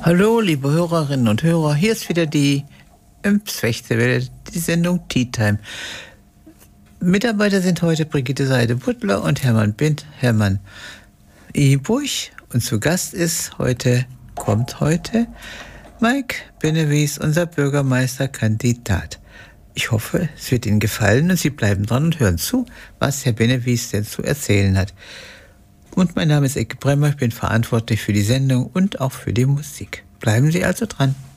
Hallo, liebe Hörerinnen und Hörer, hier ist wieder die Impfswächterwelle, die Sendung Tea Time. Mitarbeiter sind heute Brigitte Seide-Butler und Hermann Iburg. Und zu Gast kommt heute Mike Benewies, unser Bürgermeisterkandidat. Ich hoffe, es wird Ihnen gefallen und Sie bleiben dran und hören zu, was Herr Benewies denn zu erzählen hat. Und mein Name ist Ecke Bremmer, ich bin verantwortlich für die Sendung und auch für die Musik. Bleiben Sie also dran.